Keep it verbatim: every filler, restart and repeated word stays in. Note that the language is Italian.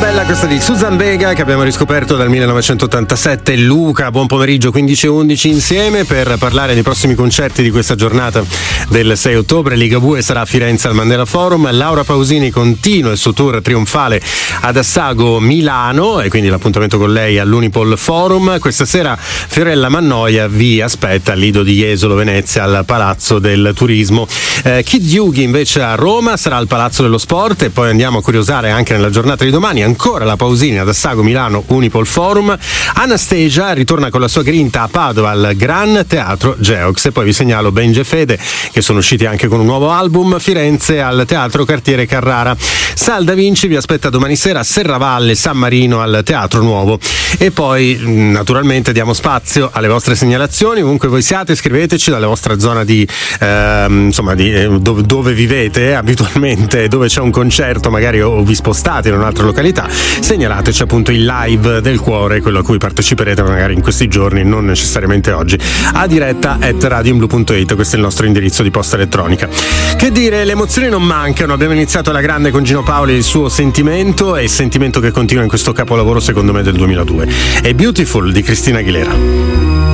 bella questa di Suzanne Vega che abbiamo riscoperto dal millenovecentottantasette. Luca, buon pomeriggio, quindici e undici insieme per parlare dei prossimi concerti di questa giornata del sei ottobre. Ligabue sarà a Firenze al Mandela Forum, Laura Pausini continua il suo tour trionfale ad Assago Milano e quindi l'appuntamento con lei all'Unipol Forum. Questa sera Fiorella Mannoia vi aspetta al Lido di Jesolo Venezia al Palazzo del Turismo. eh, Kid Yugi invece a Roma sarà al Palazzo dello Sport e poi andiamo a curiosare anche nella giornata di domani ancora la Pausini ad Assago Milano Unipol Forum. Anastasia ritorna con la sua grinta a Padova al Gran Teatro Geox e poi vi segnalo Benji e Fede che sono usciti anche con un nuovo album. Firenze al Teatro Cartiere Carrara. Sal Da Vinci vi aspetta domani sera a Serravalle San Marino al Teatro Nuovo e poi naturalmente diamo spazio alle vostre segnalazioni ovunque voi siate. Scriveteci dalla vostra zona di ehm, insomma di eh, dove, dove vivete eh, abitualmente, dove c'è un concerto magari o vi spostate in un'altra località. Segnalateci appunto il live del cuore, quello a cui parteciperete magari in questi giorni, non necessariamente oggi, a diretta at radiumblu punto it. Questo è il nostro indirizzo di posta elettronica. Che dire, le emozioni non mancano. Abbiamo iniziato alla grande con Gino Paoli, il suo Sentimento, e il sentimento che continua in questo capolavoro secondo me del duemiladue è Beautiful di Cristina Aguilera.